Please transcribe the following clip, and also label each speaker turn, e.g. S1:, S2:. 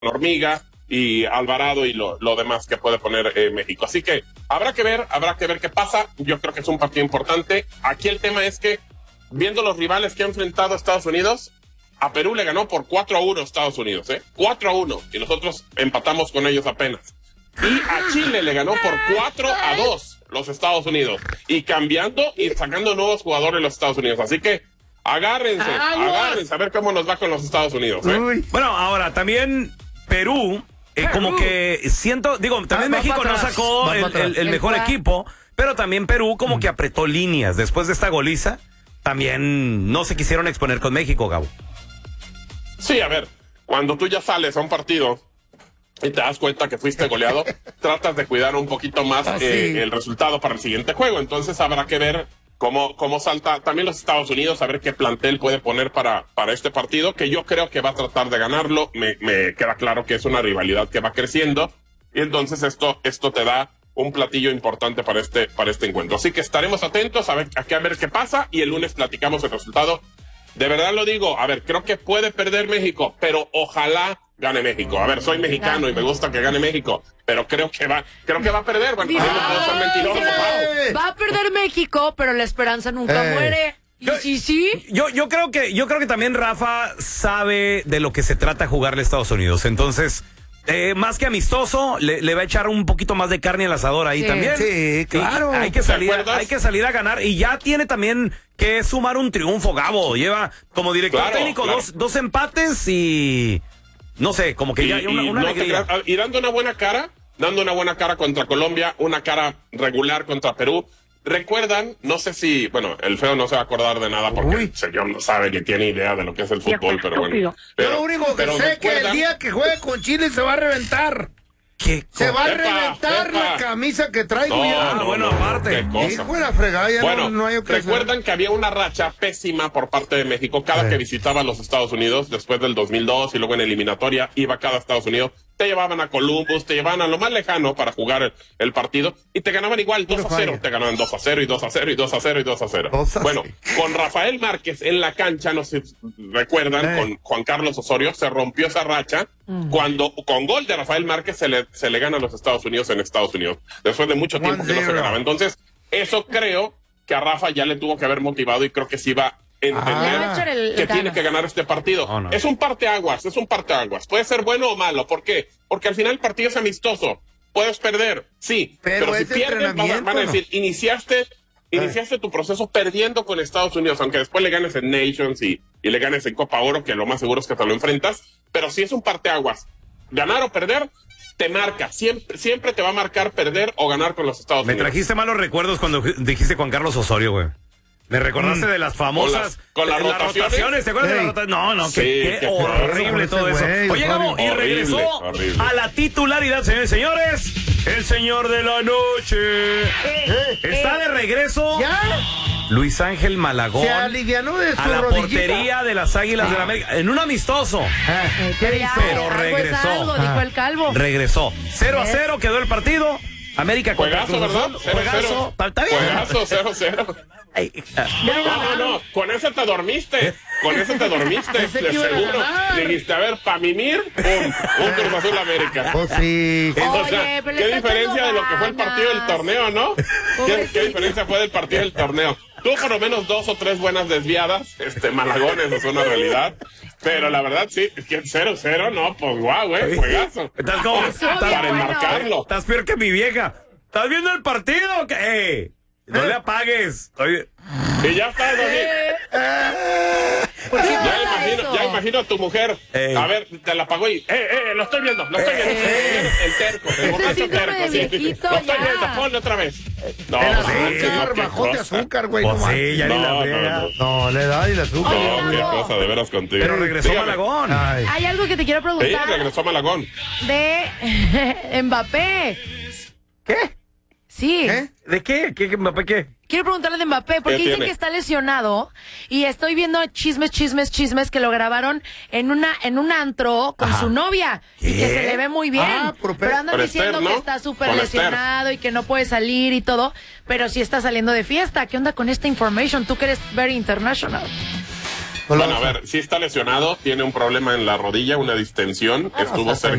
S1: Hormiga y Alvarado y lo demás que puede poner México. Así que habrá que ver qué pasa. Yo creo que es un partido importante. Aquí el tema es que, viendo los rivales que ha enfrentado Estados Unidos, a Perú le ganó por 4-1 Estados Unidos, 4-1, y nosotros empatamos con ellos apenas. Y a Chile le ganó por 4-2 los Estados Unidos, y cambiando y sacando nuevos jugadores los Estados Unidos. Así que agárrense a ver cómo nos va con los Estados Unidos.
S2: Bueno, ahora también Perú, como que siento, digo, también México no sacó el mejor equipo, pero también Perú como que apretó líneas después de esta goliza. También no se quisieron exponer con México, Gabo.
S1: Sí, a ver, cuando tú ya sales a un partido y te das cuenta que fuiste goleado, tratas de cuidar un poquito más el resultado para el siguiente juego. Entonces habrá que ver cómo salta también los Estados Unidos, a ver qué plantel puede poner para este partido, que yo creo que va a tratar de ganarlo. Me queda claro que es una rivalidad que va creciendo, y entonces esto te da un platillo importante para este encuentro. Así que estaremos atentos a ver qué pasa, y el lunes platicamos el resultado. De verdad lo digo, a ver, creo que puede perder México, pero ojalá gane México. A ver, soy mexicano y me gusta que gane México, pero creo que va a perder. Bueno,
S3: va a perder México, pero la esperanza nunca muere.
S2: Yo creo que también Rafa sabe de lo que se trata jugarle a Estados Unidos. Entonces, más que amistoso, le va a echar un poquito más de carne al asador ahí también. Sí, claro. Hay que salir a ganar, y ya tiene también que sumar un triunfo, Gabo. Lleva como director técnico dos empates y no sé, como que ya hay una alegría.
S1: Y dando una buena cara contra Colombia, una cara regular contra Perú. ¿Recuerdan? No sé si, bueno, el feo no se va a acordar de nada porque el señor no sabe ni tiene idea de lo que es el fútbol, pero bueno.
S4: Yo lo único que sé es que el día que juegue con Chile se va a reventar. Se va a reventar la camisa que traigo ya.
S2: Aparte.
S4: Hijo de la fregada, ya no hay ocasión.
S1: ¿Recuerdan que había una racha pésima por parte de México cada que visitaba los Estados Unidos después del 2002 y luego en eliminatoria iba cada Estados Unidos? Te llevaban a Columbus, te llevaban a lo más lejano para jugar el partido y te ganaban igual 2-0. Te ganaban 2-0 y 2-0 y 2-0 y 2-0. Bueno, con Rafael Márquez en la cancha, no sé si recuerdan, con Juan Carlos Osorio, se rompió esa racha cuando con gol de Rafael Márquez se le gana a los Estados Unidos en Estados Unidos. Después de mucho tiempo que no se ganaba. Entonces, eso creo que a Rafa ya le tuvo que haber motivado, y creo que sí va a entender que tiene que ganar este partido. Es un parteaguas. Puede ser bueno o malo. ¿Por qué? Porque al final el partido es amistoso. Puedes perder, sí, pero si pierdes van a decir, iniciaste tu proceso perdiendo con Estados Unidos, aunque después le ganes en Nations y le ganes en Copa Oro, que lo más seguro es que te lo enfrentas, pero si es un parteaguas, ganar o perder te marca, siempre te va a marcar perder o ganar con los Estados Unidos.
S2: Me trajiste malos recuerdos cuando dijiste Juan Carlos Osorio, güey. Me recordaste de las famosas
S1: con las rotaciones.
S2: ¿Te acuerdas de las rotaciones? No, qué horrible todo eso. Oye, Gabo, y regresó a la titularidad, señores y señores, el señor de la noche. Está de regreso.
S4: ¿Ya?
S2: Luis Ángel Malagón.
S4: Se alivianó de su
S2: a la
S4: rodillita.
S2: Portería de las Águilas del América en un amistoso. Pero regresó.
S3: Dijo el calvo.
S2: Regresó. 0-0 quedó el partido. América contra
S1: Cruz Azul.
S2: Juegazo. Está bien.
S1: Juegazo, 0-0. No, con eso te dormiste. De seguro. Dijiste, a ver, pa' mimir, un Cruz Azul América.
S4: Oh, sí.
S1: O sea, qué diferencia de lo que fue el partido del torneo, ¿no? ¿Qué diferencia fue del partido del torneo? Tuvo por lo menos 2 o 3 buenas desviadas, Malagón, eso es una realidad. Pero la verdad, sí, es que 0-0, no, pues guau, güey, juegazo.
S2: ¿Estás como?
S1: Para enmarcarlo.
S2: Estás peor que mi vieja. ¿Estás viendo el partido o qué? No le apagues.
S1: Y ya está, ya imagino a tu mujer. A ver, te la apagó y lo estoy viendo. El terco, el borracho terco. Lo estoy viendo, ponlo otra vez.
S4: No, el azúcar, bajón de azúcar, güey.
S2: Sí, ya ni la vea.
S4: No, le da y el azúcar.
S1: No, qué cosa, de veras contigo.
S2: Pero regresó Malagón.
S3: Hay algo que te quiero preguntar.
S1: Sí, regresó Malagón.
S3: De Mbappé.
S4: ¿Qué?
S3: Sí.
S2: ¿De qué? ¿Qué Mbappé qué?
S3: Quiero preguntarle de Mbappé, porque dicen que está lesionado y estoy viendo chismes que lo grabaron en un antro con su novia y que se le ve muy bien. Pero andan diciendo que está súper lesionado y que no puede salir y todo, pero sí está saliendo de fiesta. ¿Qué onda con esta information? Tú que eres very international.
S1: Bueno, a ver, sí está lesionado, tiene un problema en la rodilla, una distensión, estuvo cerca